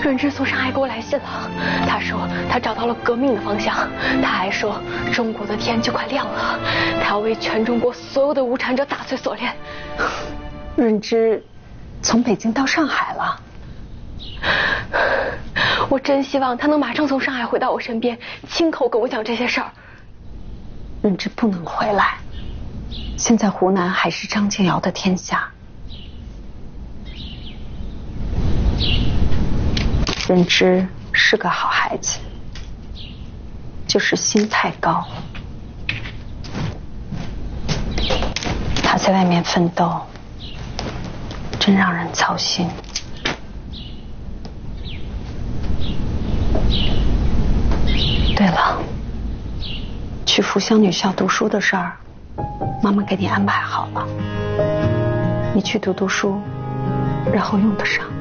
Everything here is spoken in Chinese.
润之从上海给我来信了，他说他找到了革命的方向，他还说中国的天就快亮了，他要为全中国所有的无产者打碎锁链。 润之从北京到上海了， 我真希望他能马上从上海回到我身边，亲口跟我讲这些事儿。 润之不能回来，现在湖南还是张敬尧的天下。润之是个好孩子，就是心太高。他在外面奋斗，真让人操心。对了，去福乡女校读书的事儿，妈妈给你安排好了，你去读书，日后用得上。